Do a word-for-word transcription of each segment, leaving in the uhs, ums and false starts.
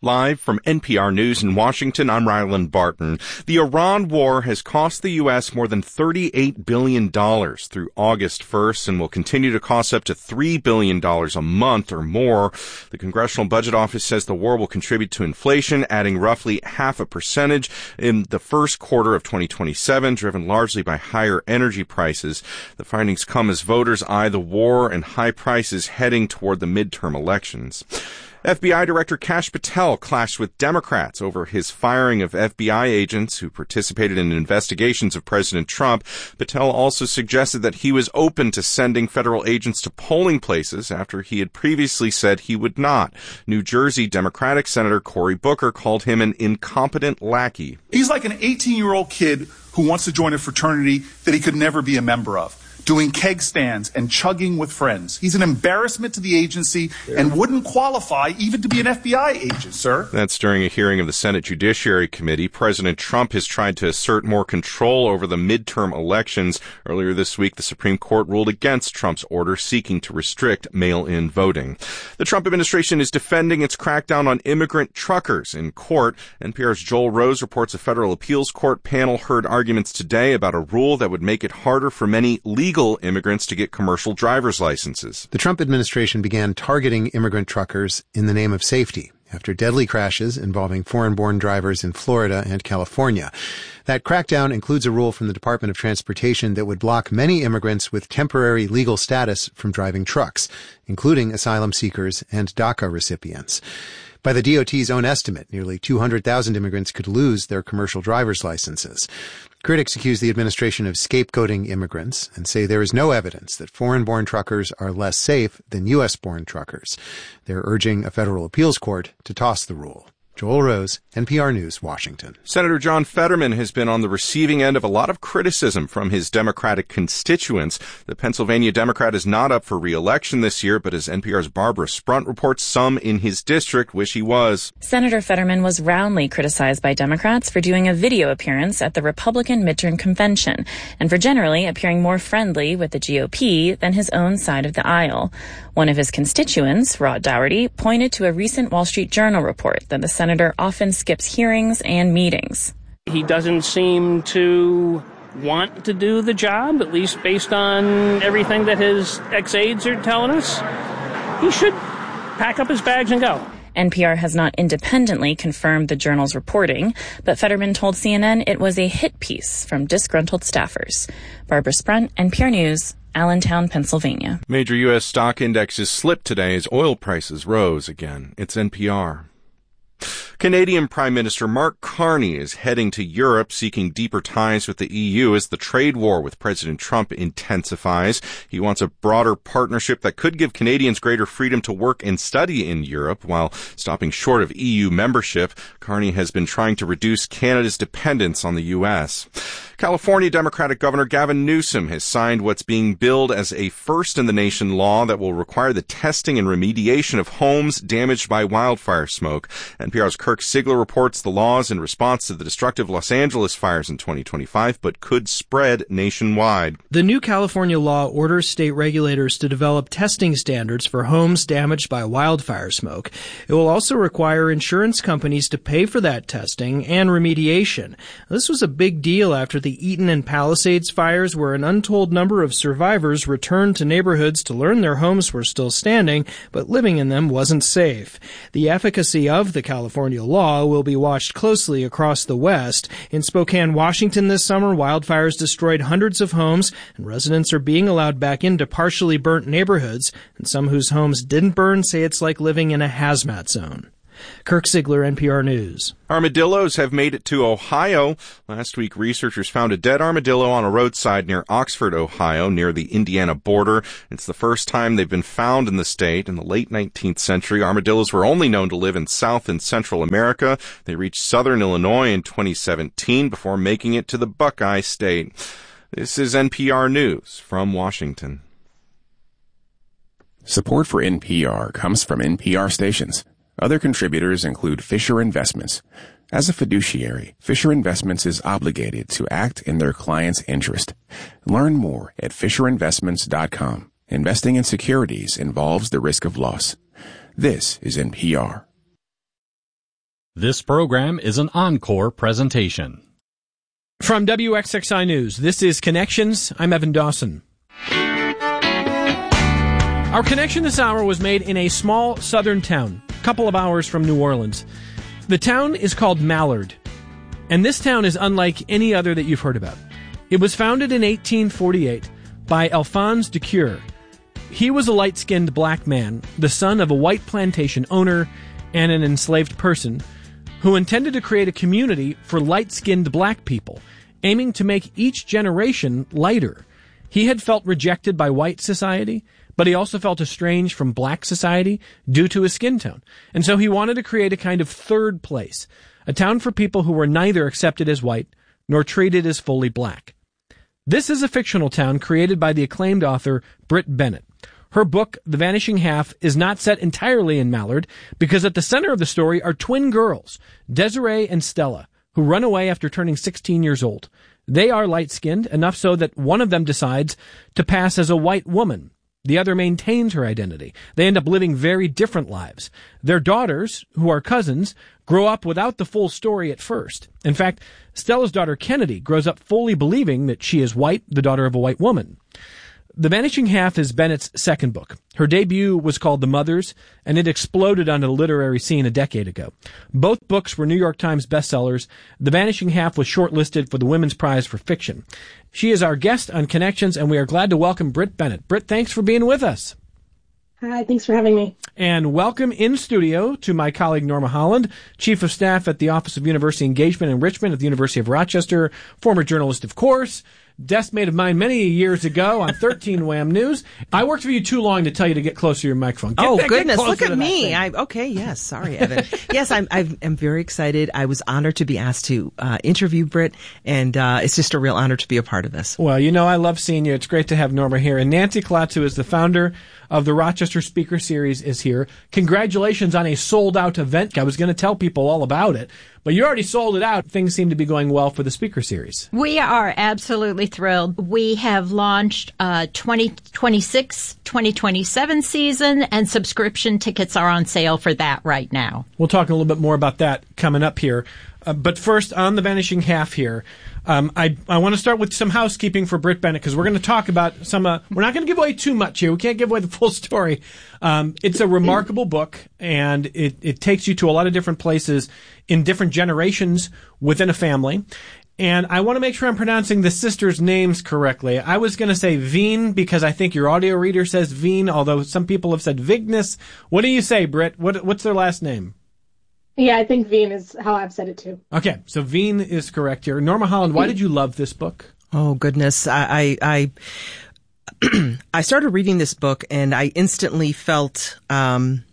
Live from N P R News in Washington, I'm Ryland Barton. The Iran war has cost the U S more than thirty-eight billion dollars through August first and will continue to cost up to three billion dollars a month or more. The Congressional Budget Office says the war will contribute to inflation, adding roughly half a percentage in the first quarter of twenty twenty-seven, driven largely by higher energy prices. The findings come as voters eye the war and high prices heading toward the midterm elections. F B I Director Kash Patel clashed with Democrats over his firing of F B I agents who participated in investigations of President Trump. Patel also suggested that he was open to sending federal agents to polling places after he had previously said he would not. New Jersey Democratic Senator Cory Booker called him an incompetent lackey. He's like an eighteen-year-old kid who wants to join a fraternity that he could never be a member of, doing keg stands and chugging with friends. He's an embarrassment to the agency and wouldn't qualify even to be an F B I agent, sir. That's during a hearing of the Senate Judiciary Committee. President Trump has tried to assert more control over the midterm elections. Earlier this week, the Supreme Court ruled against Trump's order seeking to restrict mail-in voting. The Trump administration is defending its crackdown on immigrant truckers in court. N P R's Joel Rose reports a federal appeals court panel heard arguments today about a rule that would make it harder for many legal immigrants to get commercial driver's licenses. The Trump administration began targeting immigrant truckers in the name of safety after deadly crashes involving foreign-born drivers in Florida and California. That crackdown includes a rule from the Department of Transportation that would block many immigrants with temporary legal status from driving trucks, including asylum seekers and DACA recipients. By the D O T's own estimate, nearly two hundred thousand immigrants could lose their commercial driver's licenses. Critics accuse the administration of scapegoating immigrants and say there is no evidence that foreign-born truckers are less safe than U S-born truckers. They're urging a federal appeals court to toss the rule. Joel Rose, N P R News, Washington. Senator John Fetterman has been on the receiving end of a lot of criticism from his Democratic constituents. The Pennsylvania Democrat is not up for re-election this year, but as N P R's Barbara Sprunt reports, some in his district wish he was. Senator Fetterman was roundly criticized by Democrats for doing a video appearance at the Republican midterm convention and for generally appearing more friendly with the G O P than his own side of the aisle. One of his constituents, Rod Dougherty, pointed to a recent Wall Street Journal report that the senator often skips hearings and meetings. He doesn't seem to want to do the job, at least based on everything that his ex-aides are telling us. He should pack up his bags and go. N P R has not independently confirmed the Journal's reporting, but Fetterman told C N N it was a hit piece from disgruntled staffers. Barbara Sprunt, N P R News, Allentown, Pennsylvania. Major U S stock indexes slipped today as oil prices rose again. It's N P R. Canadian Prime Minister Mark Carney is heading to Europe, seeking deeper ties with the E U as the trade war with President Trump intensifies. He wants a broader partnership that could give Canadians greater freedom to work and study in Europe while stopping short of E U membership. Carney has been trying to reduce Canada's dependence on the U S. California Democratic Governor Gavin Newsom has signed what's being billed as a first-in-the-nation law that will require the testing and remediation of homes damaged by wildfire smoke. N P R's Kirk Sigler reports the laws in response to the destructive Los Angeles fires in twenty twenty-five, but could spread nationwide. The new California law orders state regulators to develop testing standards for homes damaged by wildfire smoke. It will also require insurance companies to pay for that testing and remediation. This was a big deal after the Eaton and Palisades fires, where an untold number of survivors returned to neighborhoods to learn their homes were still standing, but living in them wasn't safe. The efficacy of the California law will be watched closely across the West. In Spokane, Washington this summer, wildfires destroyed hundreds of homes, and residents are being allowed back into partially burnt neighborhoods, and some whose homes didn't burn say it's like living in a hazmat zone. Kirk Sigler, N P R News. Armadillos have made it to Ohio. Last week, researchers found a dead armadillo on a roadside near Oxford, Ohio, near the Indiana border. It's the first time they've been found in the state. In the late nineteenth century, armadillos were only known to live in South and Central America. They reached southern Illinois in twenty seventeen before making it to the Buckeye State. This is N P R News from Washington. Support for N P R comes from N P R stations. Other contributors include Fisher Investments. As a fiduciary, Fisher Investments is obligated to act in their client's interest. Learn more at fisher investments dot com. Investing in securities involves the risk of loss. This is N P R. This program is an encore presentation. From W X X I News, this is Connections. I'm Evan Dawson. Our connection this hour was made in a small southern town, a couple of hours from New Orleans. The town is called Mallard, and this town is unlike any other that you've heard about. It was founded in eighteen forty-eight by Alphonse Decoeur. He was a light-skinned black man, the son of a white plantation owner and an enslaved person, who intended to create a community for light-skinned black people, aiming to make each generation lighter. He had felt rejected by white society, but he also felt estranged from black society due to his skin tone. And so he wanted to create a kind of third place, a town for people who were neither accepted as white nor treated as fully black. This is a fictional town created by the acclaimed author Brit Bennett. Her book, The Vanishing Half, is not set entirely in Mallard because at the center of the story are twin girls, Desiree and Stella, who run away after turning sixteen years old. They are light-skinned, enough so that one of them decides to pass as a white woman. The other maintains her identity. They end up living very different lives. Their daughters, who are cousins, grow up without the full story at first. In fact, Stella's daughter Kennedy grows up fully believing that she is white, the daughter of a white woman. The Vanishing Half is Bennett's second book. Her debut was called The Mothers, and it exploded onto the literary scene a decade ago. Both books were New York Times bestsellers. The Vanishing Half was shortlisted for the Women's Prize for Fiction. She is our guest on Connections, and we are glad to welcome Brit Bennett. Brit, thanks for being with us. Hi, thanks for having me. And welcome in studio to my colleague Norma Holland, Chief of Staff at the Office of University Engagement and Enrichment at the University of Rochester, former journalist, of course, desk mate of mine many years ago on thirteen Wham News. I worked for you too long to tell you to get closer to your microphone. Get oh, that, goodness, look at me. I, okay, yes, sorry, Evan. yes, I'm, I'm very excited. I was honored to be asked to uh, interview Brit, and uh, it's just a real honor to be a part of this. Well, you know, I love seeing you. It's great to have Norma here. And Nancy Klotz, who is the founder of the Rochester Speaker Series, is here. Congratulations on a sold-out event. I was going to tell people all about it, but you already sold it out. Things seem to be going well for the Speaker Series. We are absolutely thrilled. We have launched uh twenty twenty-six twenty twenty-seven season, and subscription tickets are on sale for that right now. We'll talk a little bit more about that coming up here. Uh, but first, on The Vanishing Half here, um, I I want to start with some housekeeping for Brit Bennett, because we're going to talk about some, uh, we're not going to give away too much here. We can't give away the full story. Um, it's a remarkable book, and it, it takes you to a lot of different places in different generations within a family. And I want to make sure I'm pronouncing the sisters' names correctly. I was going to say Veen because I think your audio reader says Veen, although some people have said Vignes. What do you say, Brit? What, what's their last name? Yeah, I think Veen is how I've said it too. Okay, so Veen is correct here. Norma Holland, why did you love this book? Oh, goodness. I I I, I started reading this book, and I instantly felt, um,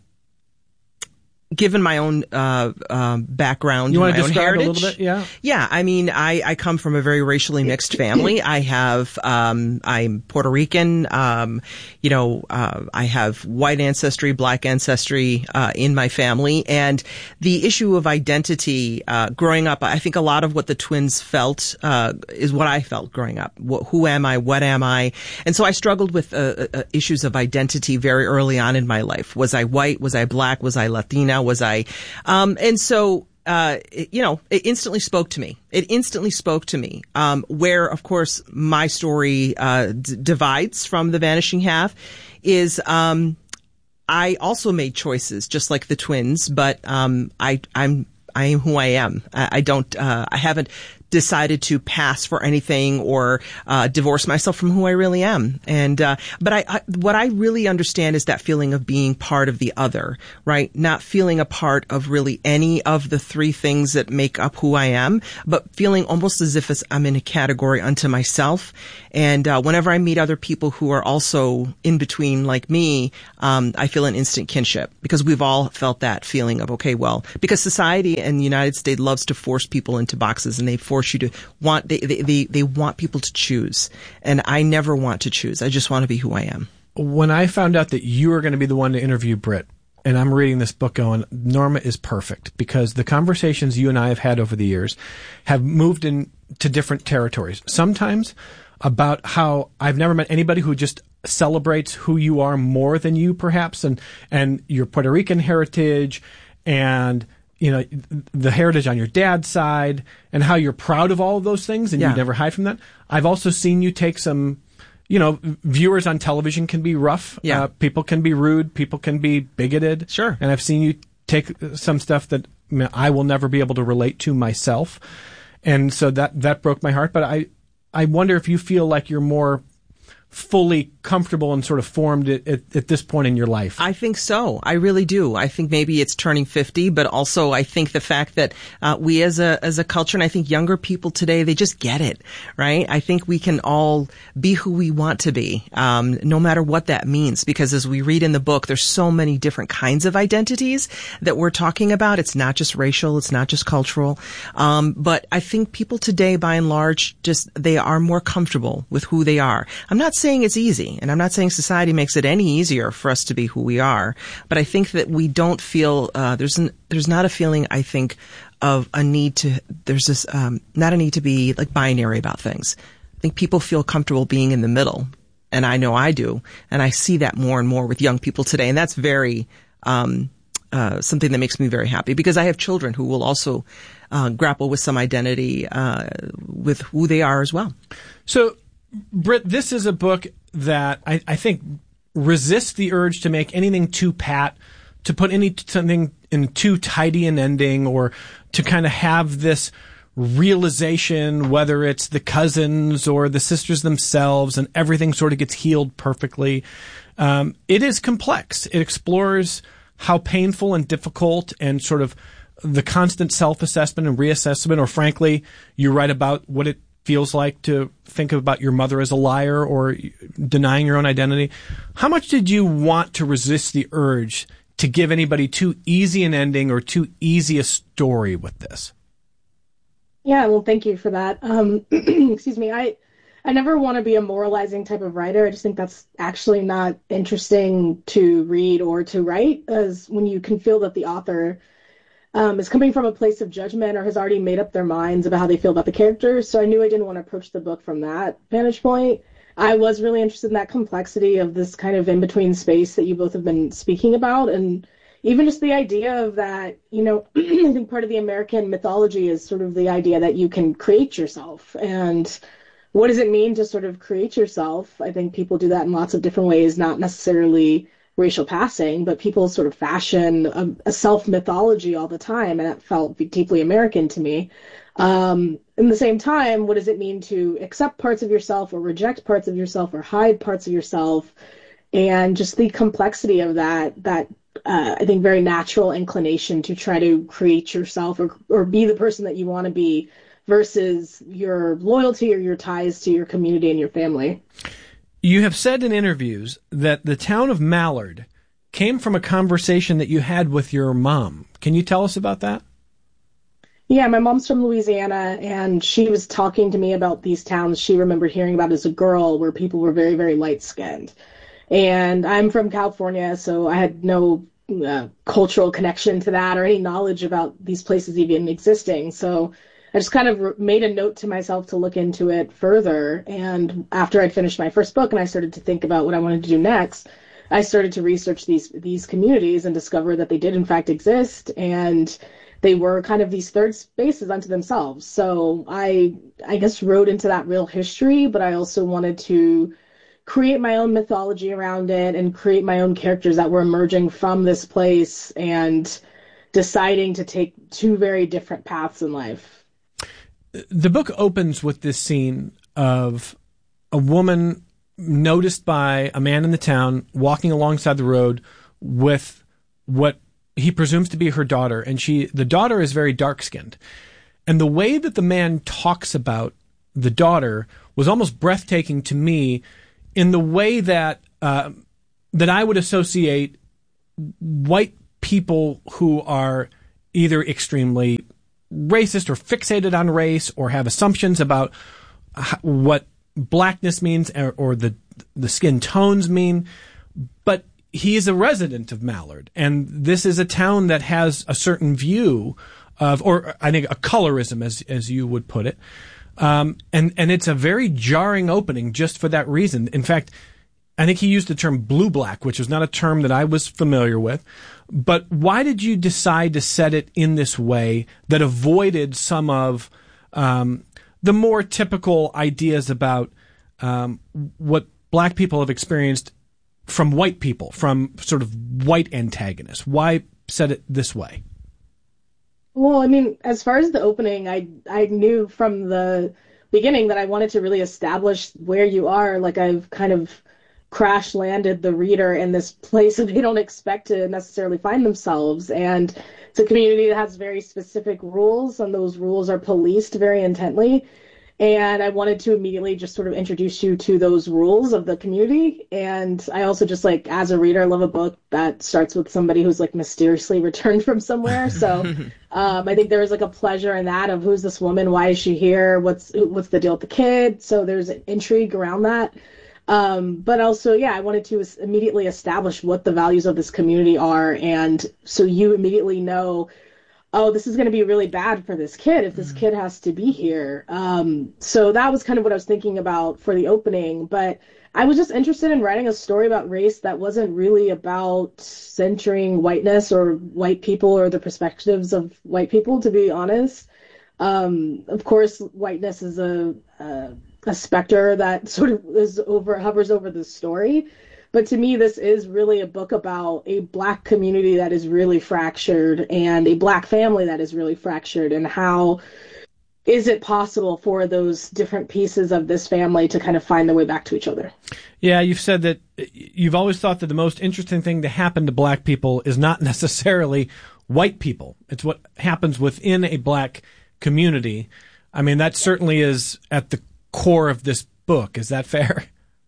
given my own uh, uh, background, you want my to own describe heritage, a little bit? Yeah, yeah. I mean, I, I come from a very racially mixed family. I have um, I'm Puerto Rican. Um, you know, uh, I have white ancestry, black ancestry uh, in my family, and the issue of identity uh, growing up. I think a lot of what the twins felt uh, is what I felt growing up. Wh- who am I? What am I? And so I struggled with uh, uh, issues of identity very early on in my life. Was I white? Was I black? Was I Latina? Was I, um, and so, uh, it, you know, it instantly spoke to me. It instantly spoke to me, um, where, of course, my story, uh, d- divides from The Vanishing Half is, um, I also made choices just like the twins, but, um, I, I'm, I am who I am. I, I don't, uh, I haven't decided to pass for anything or uh, divorce myself from who I really am. And uh, but I, I what I really understand is that feeling of being part of the other, right? Not feeling a part of really any of the three things that make up who I am, but feeling almost as if it's, I'm in a category unto myself. And uh, whenever I meet other people who are also in between like me, um, I feel an instant kinship, because we've all felt that feeling of, okay, well, because society in the United States loves to force people into boxes, and they force you to want, they, they, they, they want people to choose. And I never want to choose. I just want to be who I am. When I found out that you were going to be the one to interview Brit, and I'm reading this book going, Norma is perfect, because the conversations you and I have had over the years have moved into different territories. Sometimes about how I've never met anybody who just celebrates who you are more than you, perhaps, and, and your Puerto Rican heritage, and you know, the heritage on your dad's side and how you're proud of all of those things and Yeah. you never hide from that. I've also seen you take some, you know, viewers on television can be rough. Yeah. Uh, people can be rude. People can be bigoted. Sure. And I've seen you take some stuff that I will never be able to relate to myself. And so that, that broke my heart. But I, I wonder if you feel like you're more fully comfortable and sort of formed at, at, at this point in your life. I think so. I really do. I think maybe it's turning fifty, but also I think the fact that uh, we as a as a culture, and I think younger people today, they just get it, right? I think we can all be who we want to be, um, no matter what that means. Because as we read in the book, there's so many different kinds of identities that we're talking about. It's not just racial, it's not just cultural, um, but I think people today, by and large, just they are more comfortable with who they are. I'm not saying it's easy, and I'm not saying society makes it any easier for us to be who we are, but I think that we don't feel uh, there's an, there's not a feeling, I think, of a need to there's this um, not a need to be like binary about things. I think people feel comfortable being in the middle, and I know I do, and I see that more and more with young people today, and that's very um, uh, something that makes me very happy, because I have children who will also uh, grapple with some identity uh, with who they are as well. So, Britt, this is a book that I, I think resists the urge to make anything too pat, to put any something in too tidy an ending, or to kind of have this realization, whether it's the cousins or the sisters themselves, and everything sort of gets healed perfectly. Um, it is complex. It explores how painful and difficult and sort of the constant self-assessment and reassessment, or frankly, you write about what it feels like to think about your mother as a liar or denying your own identity. How much did you want to resist the urge to give anybody too easy an ending or too easy a story with this? Yeah, well, thank you for that. Um, excuse me. I, I never want to be a moralizing type of writer. I just think that's actually not interesting to read or to write, as when you can feel that the author Um, is coming from a place of judgment or has already made up their minds about how they feel about the characters. So I knew I didn't want to approach the book from that vantage point. I was really interested in that complexity of this kind of in-between space that you both have been speaking about. And even just the idea of that, you know, I think part of the American mythology is sort of the idea that you can create yourself. And what does it mean to sort of create yourself? I think people do that in lots of different ways, not necessarily racial passing, but people sort of fashion a, a self-mythology all the time, and that felt deeply American to me. Um, in the same time, what does it mean to accept parts of yourself or reject parts of yourself or hide parts of yourself? And just the complexity of that, that uh, I think very natural inclination to try to create yourself or, or be the person that you want to be versus your loyalty or your ties to your community and your family. You have said in interviews that the town of Mallard came from a conversation that you had with your mom. Can you tell us about that? Yeah, my mom's from Louisiana, and she was talking to me about these towns she remembered hearing about as a girl, where people were very, very light-skinned. And I'm from California, so I had no uh, cultural connection to that or any knowledge about these places even existing. So I just kind of made a note to myself to look into it further. And after I'd finished my first book and I started to think about what I wanted to do next, I started to research these these communities and discover that they did in fact exist, and they were kind of these third spaces unto themselves. So I I guess wrote into that real history, but I also wanted to create my own mythology around it and create my own characters that were emerging from this place and deciding to take two very different paths in life. The book opens with this scene of a woman noticed by a man in the town walking alongside the road with what he presumes to be her daughter. And she, the daughter is very dark-skinned. And the way that the man talks about the daughter was almost breathtaking to me, in the way that, uh, that I would associate white people who are either extremely racist or fixated on race or have assumptions about what blackness means or, or the the skin tones mean. But he is a resident of Mallard, and this is a town that has a certain view of, or I think a colorism, as as you would put it. Um, and, and it's a very jarring opening just for that reason. In fact, I think he used the term blue-black, which was not a term that I was familiar with. But why did you decide to set it in this way that avoided some of um, the more typical ideas about um, what black people have experienced from white people, from sort of white antagonists? Why set it this way? Well, I mean, as far as the opening, I I knew from the beginning that I wanted to really establish where you are. Like, I've kind of crash landed the reader in this place that they don't expect to necessarily find themselves. And it's a community that has very specific rules, and those rules are policed very intently. And I wanted to immediately just sort of introduce you to those rules of the community. And I also just, like, as a reader, love a book that starts with somebody who's, like, mysteriously returned from somewhere. So um, I think there was, like, a pleasure in that of who's this woman? Why is she here? What's what's the deal with the kid? So there's an intrigue around that. Um, but also, yeah, I wanted to immediately establish what the values of this community are. And so you immediately know, oh, this is going to be really bad for this kid if this mm. kid has to be here. Um, so that was kind of what I was thinking about for the opening. But I was just interested in writing a story about race that wasn't really about centering whiteness or white people or the perspectives of white people, to be honest. Um, of course, whiteness is a, a a specter that sort of is over hovers over the story. But to me, this is really a book about a black community that is really fractured and a black family that is really fractured, and how is it possible for those different pieces of this family to kind of find their way back to each other? Yeah, you've said that you've always thought that the most interesting thing to happen to black people is not necessarily white people. It's what happens within a black community. I mean, that certainly is at the core of this book. Is that fair?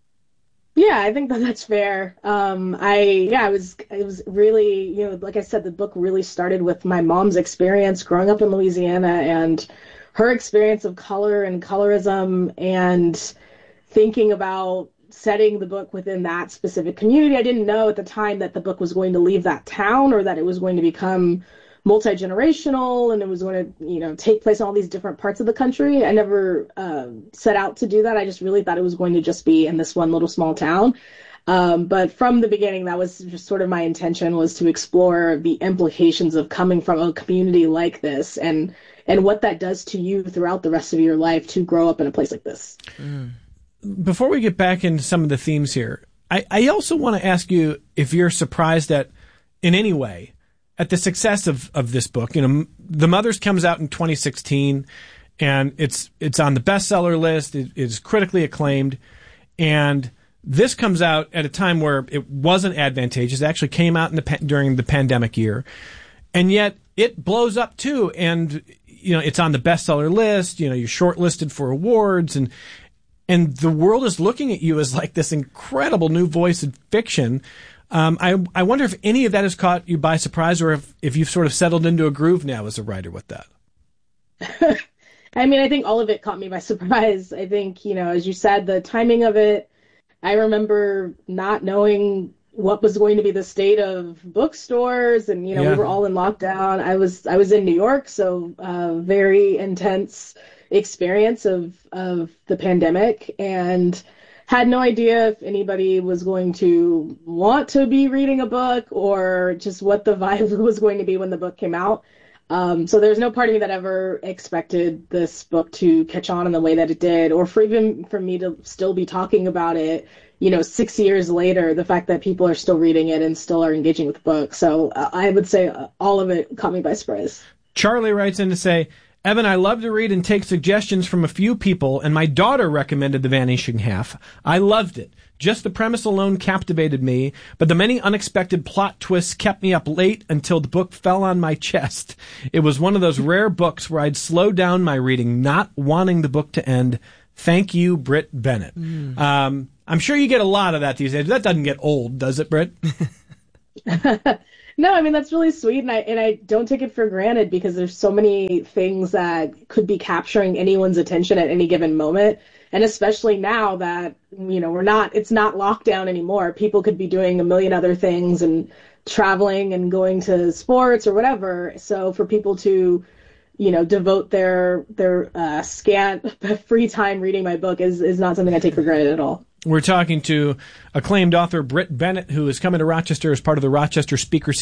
Yeah, I think that that's fair. Um, I, yeah, it was, it was really, you know, like I said, the book really started with my mom's experience growing up in Louisiana and her experience of color and colorism, and thinking about setting the book within that specific community. I didn't know at the time that the book was going to leave that town, or that it was going to become multi-generational and it was going to, you know, take place in all these different parts of the country. I never uh, set out to do that. I just really thought it was going to just be in this one little small town. Um, but from the beginning, that was just sort of my intention, was to explore the implications of coming from a community like this, and and what that does to you throughout the rest of your life to grow up in a place like this. Mm. Before we get back into some of the themes here, I, I also want to ask you if you're surprised at, in any way, at the success of, of this book. You know, The Mothers comes out in twenty sixteen, and it's it's on the bestseller list. It is critically acclaimed, and this comes out at a time where it wasn't advantageous. It actually came out in the during the pandemic year, and yet it blows up too. And you know, it's on the bestseller list. You know, you're shortlisted for awards, and and the world is looking at you as like this incredible new voice in fiction. Um, I I wonder if any of that has caught you by surprise, or if, if you've sort of settled into a groove now as a writer with that. I mean, I think all of it caught me by surprise. I think, you know, as you said, the timing of it, I remember not knowing what was going to be the state of bookstores, and, you know, yeah. we were all in lockdown. I was I was in New York, so uh, very intense experience of of the pandemic, and had no idea if anybody was going to want to be reading a book, or just what the vibe was going to be when the book came out. Um, so there's no part of me that ever expected this book to catch on in the way that it did, or for even for me to still be talking about it, you know, six years later, the fact that people are still reading it and still are engaging with the book. So uh, I would say uh, all of it caught me by surprise. Charlie writes in to say, Evan, I love to read and take suggestions from a few people, and my daughter recommended The Vanishing Half. I loved it. Just the premise alone captivated me, but the many unexpected plot twists kept me up late until the book fell on my chest. It was one of those rare books where I'd slow down my reading, not wanting the book to end. Thank you, Britt Bennett. Mm. Um, I'm sure you get a lot of that these days. That doesn't get old, does it, Britt? No, I mean, that's really sweet, and I and I don't take it for granted, because there's so many things that could be capturing anyone's attention at any given moment, and especially now that, you know, we're not, it's not lockdown anymore. People could be doing a million other things and traveling and going to sports or whatever. So for people to, you know, devote their their uh, scant free time reading my book is is not something I take for granted at all. We're talking to acclaimed author Britt Bennett, who is coming to Rochester as part of the Rochester Speaker